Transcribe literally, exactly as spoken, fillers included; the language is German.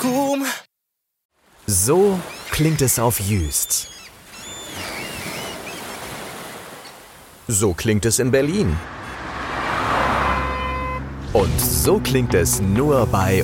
acum. So klingt es auf Jüst. So klingt es in Berlin. Und so klingt es nur bei